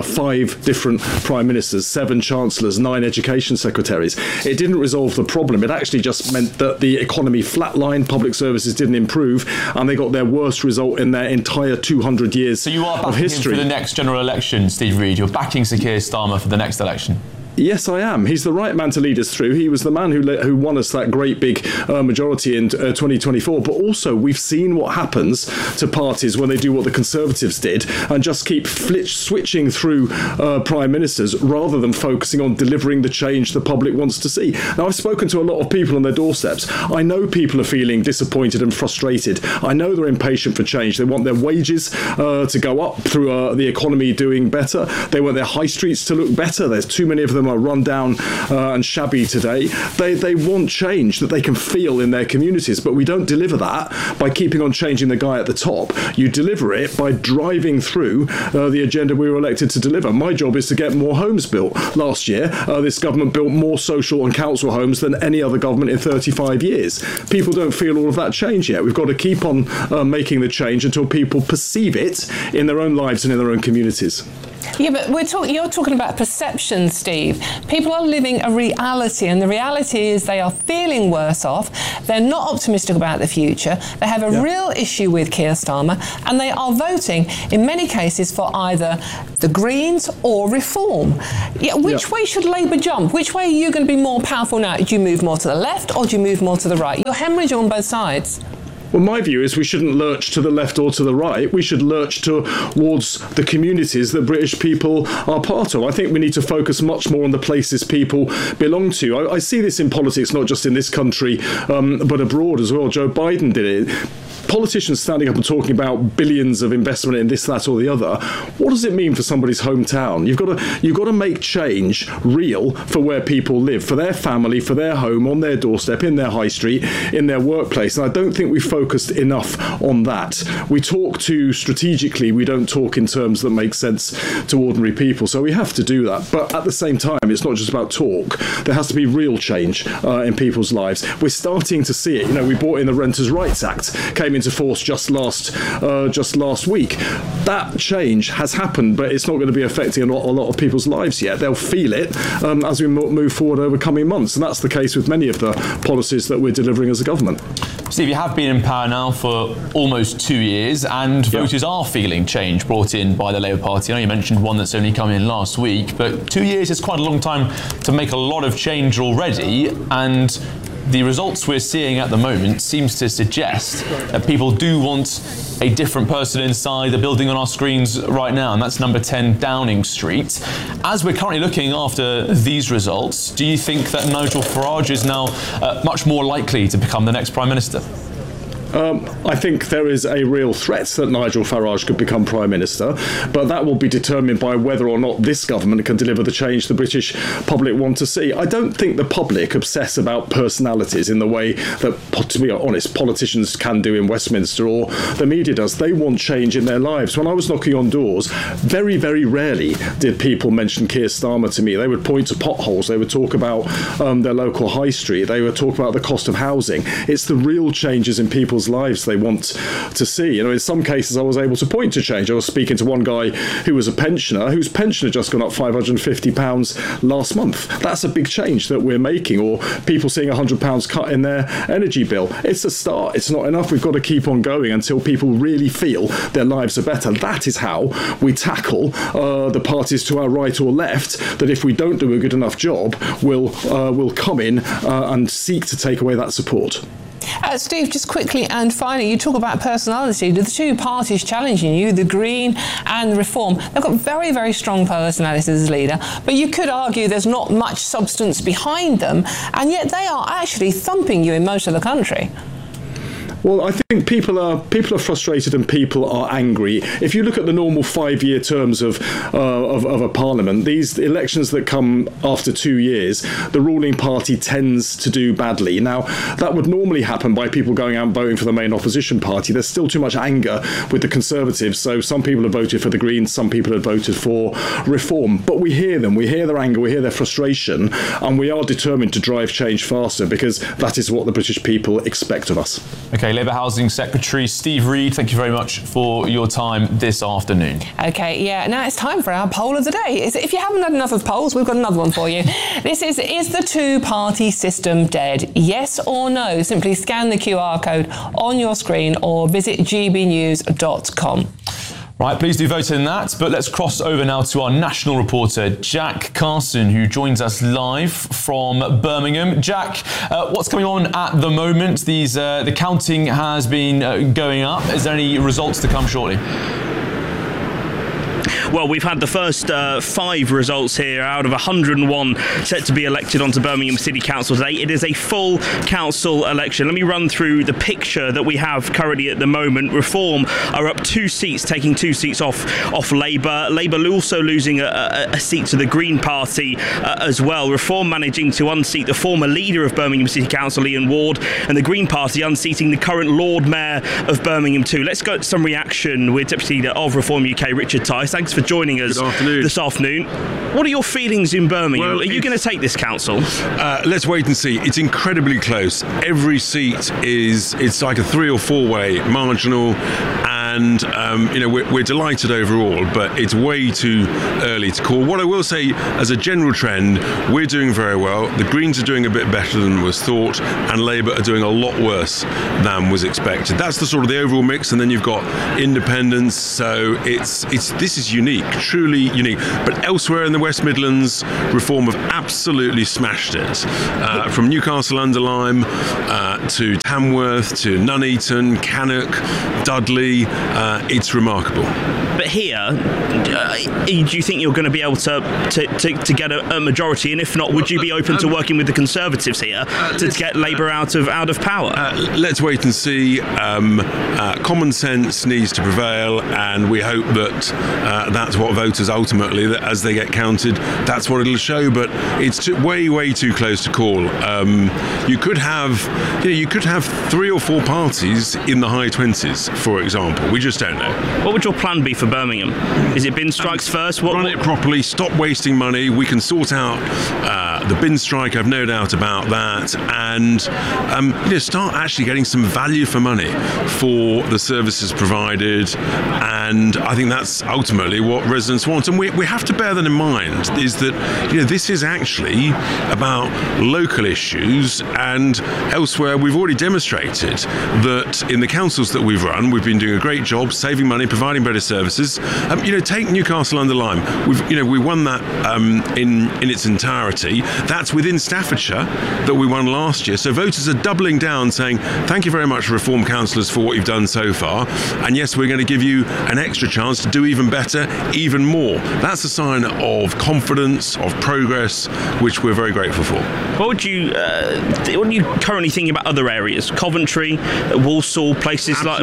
5 different prime ministers, 7 chancellors, 9 education secretaries. It didn't resolve the problem. It actually just meant that the economy flatlined, public services didn't improve, and they got their worst result in their entire 200 years So you are of backing history. him for the next general election, Steve Reid. You're backing Sir Keir Starmer for the next election. Yes, I am. He's the right man to lead us through. He was the man who won us that great big majority in 2024. But also, we've seen what happens to parties when they do what the Conservatives did and just keep switching through prime ministers rather than focusing on delivering the change the public wants to see. Now, I've spoken to a lot of people on their doorsteps. I know people are feeling disappointed and frustrated. I know they're impatient for change. They want their wages to go up through the economy doing better. They want their high streets to look better. There's too many of them are run down and shabby today. They want change that they can feel in their communities, but we don't deliver that by keeping on changing the guy at the top. You deliver it by driving through the agenda we were elected to deliver. My job is to get more homes built. Last year, this government built more social and council homes than any other government in 35 years. People don't feel all of that change yet. We've got to keep on making the change until people perceive it in their own lives and in their own communities. Yeah, but you're talking about perception, Steve. People are living a reality, and the reality is they are feeling worse off. They're not optimistic about the future. They have a real issue with Keir Starmer, and they are voting, in many cases, for either the Greens or Reform. Which way should Labour jump? Which way are you going to be more powerful now? Do you move more to the left or do you move more to the right? You're hemorrhaging on both sides. Well, my view is we shouldn't lurch to the left or to the right. We should lurch towards the communities that British people are part of. I think we need to focus much more on the places people belong to. I see this in politics, not just in this country, but abroad as well. Joe Biden did it. Politicians standing up and talking about billions of investment in this, that or the other. What does it mean for somebody's hometown? You've got to make change real for where people live, for their family, for their home, on their doorstep, in their high street, in their workplace. And I don't think we focused enough on that. We talk too strategically. We don't talk in terms that make sense to ordinary people. So we have to do that. But at the same time, it's not just about talk. There has to be real change in people's lives. We're starting to see it. You know, we brought in the Renters' Rights Act, came into force just last week. That change has happened, but it's not going to be affecting a lot of people's lives yet. They'll feel it as we move forward over coming months, and that's the case with many of the policies that we're delivering as a government. Steve, you have been in power now for almost 2 years, and voters are feeling change brought in by the Labour Party. I know you mentioned one that's only come in last week, but 2 years is quite a long time to make a lot of change already, and the results we're seeing at the moment seems to suggest that people do want a different person inside the building on our screens right now, and that's number 10 Downing Street. As we're currently looking after these results, do you think that Nigel Farage is now much more likely to become the next Prime Minister? I think there is a real threat that Nigel Farage could become Prime Minister, but that will be determined by whether or not this government can deliver the change the British public want to see. I don't think the public obsess about personalities in the way that, to be honest, politicians can do in Westminster or the media does. They want change in their lives. When I was knocking on doors, very, very rarely did people mention Keir Starmer to me. They would point to potholes. They would talk about their local high street. They would talk about the cost of housing. It's the real changes in people's lives they want to see. You know, in some cases I was able to point to change. I was speaking to one guy who was a pensioner whose pension had just gone up £550 last month. That's a big change that we're making. Or people seeing £100 cut in their energy bill. It's a start. It's not enough. We've got to keep on going until people really feel their lives are better. That is how we tackle the parties to our right or left that, if we don't do a good enough job, will come in and seek to take away that support. Steve, just quickly and finally, you talk about personality. The two parties challenging you, the Green and Reform, they've got very, very strong personalities as leader, but you could argue there's not much substance behind them, and yet they are actually thumping you in most of the country. Well, I think people are frustrated and people are angry. If you look at the normal 5-year terms of a parliament, these elections that come after 2 years, the ruling party tends to do badly. Now, that would normally happen by people going out and voting for the main opposition party. There's still too much anger with the Conservatives, so some people have voted for the Greens, some people have voted for Reform. But we hear them, we hear their anger, we hear their frustration, and we are determined to drive change faster because that is what the British people expect of us. OK, Labour Housing Secretary Steve Reed, thank you very much for your time this afternoon. OK, yeah, now it's time for our poll of the day. If you haven't had enough of polls, we've got another one for you. This is the two-party system dead? Yes or no? Simply scan the QR code on your screen or visit gbnews.com. Right, please do vote in that. But let's cross over now to our national reporter, Jack Carson, who joins us live from Birmingham. Jack, what's going on at the moment? The counting has been going up. Is there any results to come shortly? Well, we've had the first 5 results here out of 101 set to be elected onto Birmingham City Council today. It is a full council election. Let me run through the picture that we have currently at the moment. Reform are up 2 seats, taking 2 seats off Labour. Labour also losing a seat to the Green Party as well. Reform managing to unseat the former leader of Birmingham City Council, Ian Ward, and the Green Party unseating the current Lord Mayor of Birmingham too. Let's go to some reaction with Deputy Leader of Reform UK, Richard Tice. Thanks for joining us this afternoon. What are your feelings in Birmingham? Well, are you going to take this council? Let's wait and see. It's incredibly close. Every seat it's like a 3 or 4 way marginal, and we're delighted overall, but it's way too early to call. What I will say, as a general trend, we're doing very well. The Greens are doing a bit better than was thought, and Labour are doing a lot worse than was expected. That's the sort of the overall mix, and then you've got independents. So this is unique, truly unique. But elsewhere in the West Midlands, Reform have absolutely smashed it. From Newcastle-under-Lyme to Tamworth to Nuneaton, Cannock, Dudley. It's remarkable. But here, do you think you're going to be able to get a majority? And if not, would you be open to working with the Conservatives here to get Labour out of power? Let's wait and see. Common sense needs to prevail, and we hope that that's what voters ultimately, that as they get counted, that's what it'll show. But it's way too close to call. You could have 3 or 4 parties in the high 20s, for example. We just don't know. What would your plan be for Birmingham? Is it bin strikes first? Run it properly, stop wasting money. We can sort out the bin strike, I've no doubt about that, and start actually getting some value for money for the services provided. And I think that's ultimately what residents want. And we have to bear that in mind, is that this is actually about local issues, and elsewhere we've already demonstrated that in the councils that we've run, we've been doing a great job saving money, providing better services. Take Newcastle-under-Lyme. We won that in its entirety. That's within Staffordshire that we won last year. So voters are doubling down, saying thank you very much, Reform councillors, for what you've done so far. And yes, we're going to give you an extra chance to do even better, even more. That's a sign of confidence, of progress, which we're very grateful for. What are you currently thinking about other areas? Coventry, Walsall, places like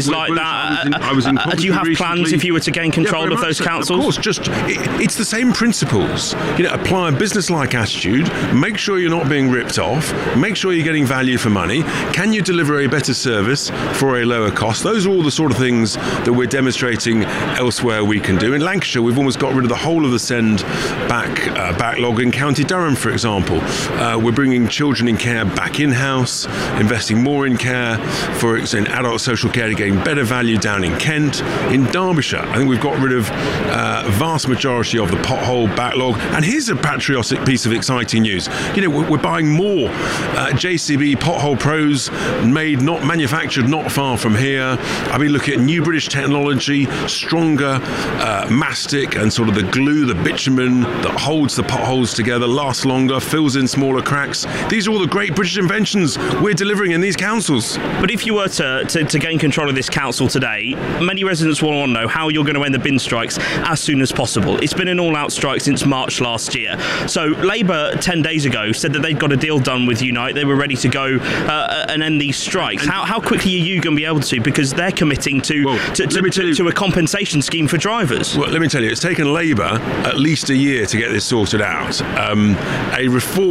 that. Do you have plans if you were to gain control of those councils? Of course, it's the same principles. Apply a business-like attitude. Make sure you're not being ripped off. Make sure you're getting value for money. Can you deliver a better service for a lower cost? Those are all the sort of things that we're demonstrating elsewhere we can do. In Lancashire, we've almost got rid of the whole of the send backlog in County Durham, for example. We're bringing children in care back in-house, investing more in care in adult social care to getting better value down in Kent. In Derbyshire, I think we've got rid of a vast majority of the pothole backlog. And here's a patriotic piece of exciting news. We're buying more JCB pothole pros manufactured not far from here. I've been looking at new British technology, stronger mastic and sort of the glue, the bitumen that holds the potholes together, lasts longer, fills in smaller cracks. These are all the great British inventions we're delivering in these councils. But if you were to gain control of this council today, many residents will want to know, how how you're going to end the bin strikes as soon as possible. It's been an all-out strike since March last year. So Labour 10 days ago said that they'd got a deal done with Unite. They were ready to go and end these strikes. How quickly are you going to be able to? Because they're committing to a compensation scheme for drivers. Well, let me tell you, it's taken Labour at least a year to get this sorted out. A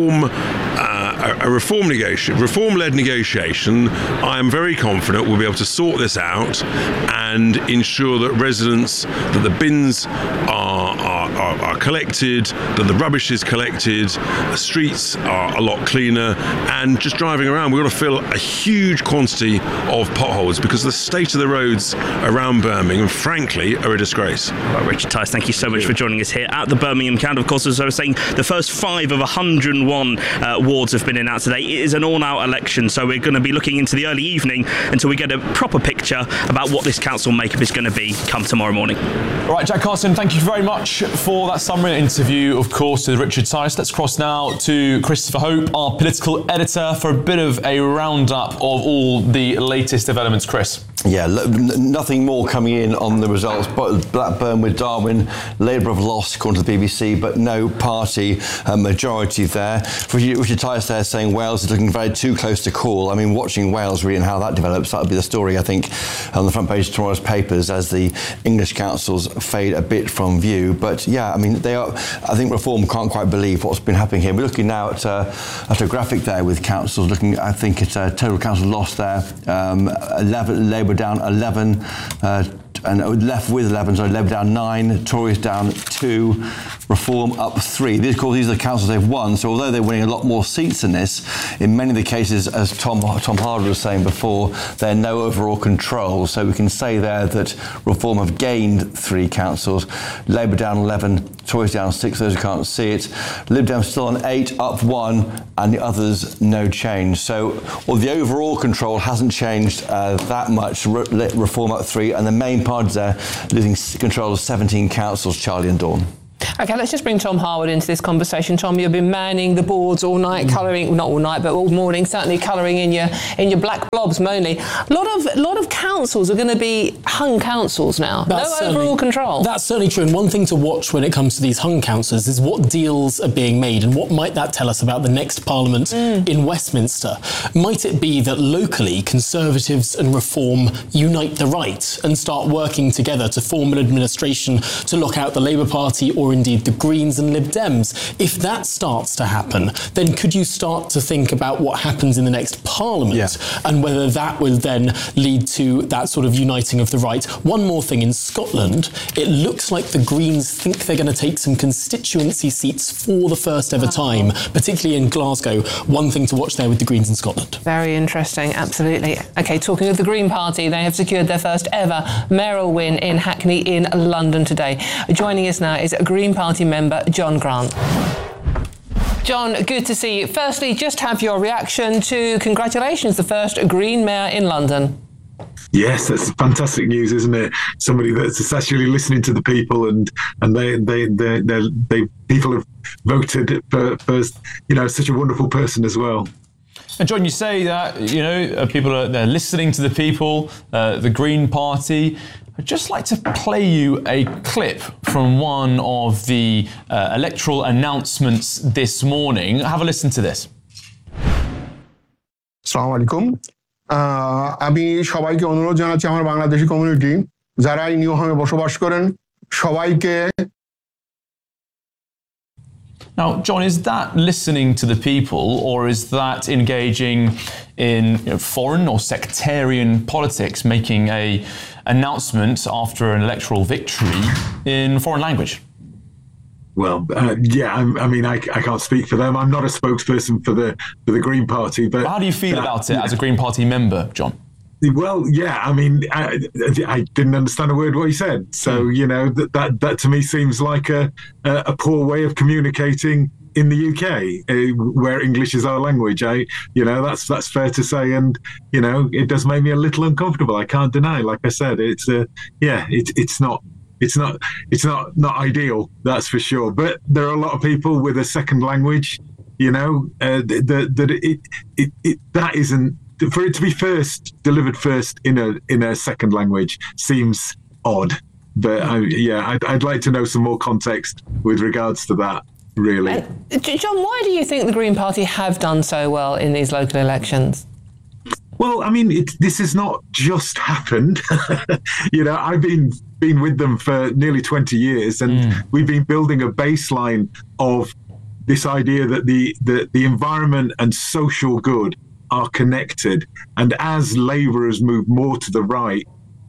reform-led negotiation, I am very confident we'll be able to sort this out and ensure that residents, that the bins are collected, that the rubbish is collected, the streets are a lot cleaner, and just driving around, we've got to fill a huge quantity of potholes because the state of the roads around Birmingham, frankly, are a disgrace. Well, Richard Tice, thank you so much for joining us here at the Birmingham count. Of course, as I was saying, the first 5 of 101 wards have been announced today. It is an all-out election, so we're going to be looking into the early evening until we get a proper picture about what this council makeup is going to be come tomorrow morning. All right, Jack Carson, thank you very much for that summary interview, of course, with Richard Tice. Let's cross now to Christopher Hope, our political editor, for a bit of a roundup of all the latest developments. Chris. Yeah, nothing more coming in on the results. Blackburn with Darwin, Labour have lost, according to the BBC, but no party majority there. Richard Tice there saying Wales is looking very too close to call. I mean, watching Wales really and how that develops, that'll be the story, I think, on the front page of tomorrow's papers as the English councils fade a bit from view. But yeah, I mean, I think Reform can't quite believe what's been happening here. We're looking now at a graphic there with councils looking, I think, at total council loss there. 11, Labour down 11, and left with 11, so Labour down 9, Tories down 2, Reform up 3. These are the councils they've won, so although they're winning a lot more seats than this, in many of the cases, as Tom Harder was saying before, they're no overall control. So we can say there that Reform have gained 3 councils, Labour down 11, Tories down 6, those who can't see it, Lib Dem still on 8, up 1, and the others no change. So the overall control hasn't changed that much. Reform up 3, and the main parties there losing control of 17 councils, Charlie and Dawn. OK, let's just bring Tom Harwood into this conversation. Tom, you've been manning the boards all night, colouring, not all night, but all morning, certainly colouring in your black blobs, mainly. A lot of councils are going to be hung councils now. No overall control. That's certainly true. And one thing to watch when it comes to these hung councils is what deals are being made and what might that tell us about the next Parliament in Westminster. Might it be that locally Conservatives and Reform unite the right and start working together to form an administration to lock out the Labour Party or indeed the Greens and Lib Dems? If that starts to happen, then could you start to think about what happens in the next Parliament and whether that will then lead to that sort of uniting of the right? One more thing, in Scotland, it looks like the Greens think they're going to take some constituency seats for the first ever time, particularly in Glasgow. One thing to watch there with the Greens in Scotland. Very interesting, absolutely. OK, talking of the Green Party, they have secured their first ever mayoral win in Hackney in London today. Joining us now is a Green Party member, John Grant. John, good to see you. Firstly, just have your reaction to congratulations, the first Green mayor in London. Yes, that's fantastic news, isn't it? Somebody that's actually listening to the people, and they people have voted for such a wonderful person as well. And John, you say that they're listening to the people, the Green Party. I'd just like to play you a clip from one of the electoral announcements this morning. Have a listen to this. Assalamu alaikum. আমি সবাইকে অনুরোধ জানাচ্ছি আমার Bangladeshi community যারা এই নিউহামে বসবাস করেন সবাইকে. Now, John, is that listening to the people, or is that engaging in foreign or sectarian politics, making a announcement after an electoral victory in foreign language? Well, I mean, I can't speak for them. I'm not a spokesperson for the Green Party. But how do you feel about it as a Green Party member, John? Well, yeah, I mean, I didn't understand a word what he said. So, that to me seems like a poor way of communicating in the UK, where English is our language. That's fair to say. And, it does make me a little uncomfortable. I can't deny, like I said, it's not ideal, that's for sure. But there are a lot of people with a second language, that isn't, for it to be delivered first in a second language seems odd. But I'd like to know some more context with regards to that, really. John, why do you think the Green Party have done so well in these local elections? Well, I mean, this has not just happened. I've been with them for nearly 20 years, and we've been building a baseline of this idea that the environment and social good are connected. And as Labour has moved more to the right,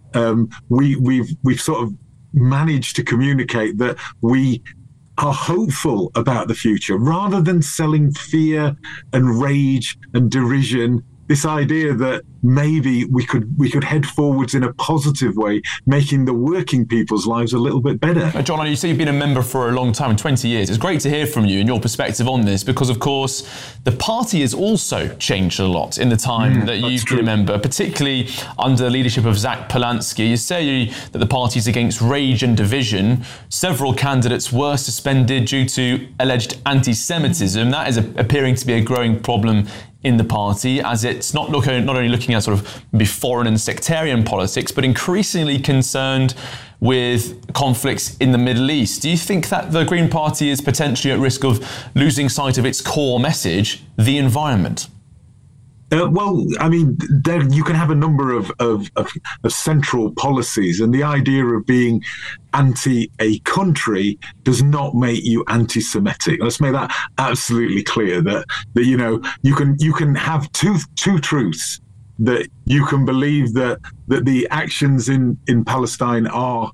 we've sort of managed to communicate that we are hopeful about the future, rather than selling fear and rage and derision. This idea that maybe we could head forwards in a positive way, making the working people's lives a little bit better. John, you say you've been a member for a long time, 20 years. It's great to hear from you and your perspective on this, because, of course, the party has also changed a lot in the time that you've been a member, particularly under the leadership of Zach Polanski. You say that the party is against rage and division. Several candidates were suspended due to alleged anti-Semitism. That is appearing to be a growing problem in the party, as it's not only looking at sort of maybe foreign and sectarian politics, but increasingly concerned with conflicts in the Middle East. Do you think that the Green Party is potentially at risk of losing sight of its core message, the environment? Well, I mean, you can have a number of central policies, and the idea of being anti a country does not make you anti-Semitic. Let's make that absolutely clear. That you can have two truths. That you can believe that the actions in Palestine are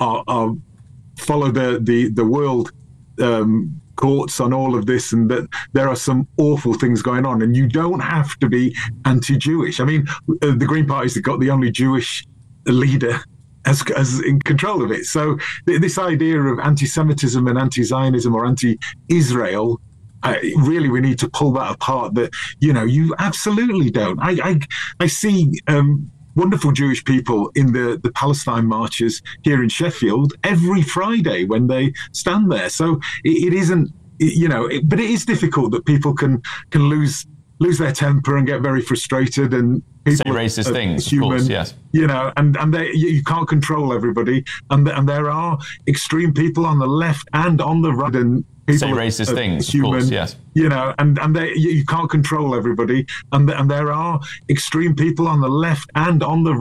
follow the world courts on all of this, and that there are some awful things going on, and you don't have to be anti-Jewish. I mean, the Green Party's got the only Jewish leader as in control of it. So this idea of anti-Semitism and anti-Zionism or anti-Israel, really we need to pull that apart. That you absolutely don't. I see wonderful Jewish people in the Palestine marches here in Sheffield every Friday when they stand there. So it isn't, but it is difficult that people can lose their temper and get very frustrated and say racist things, human, of course, yes. And you can't control everybody, and there are extreme people on the left and on the right, and people say racist things, human, of course, yes. And you can't control everybody, and there are extreme people on the left and on the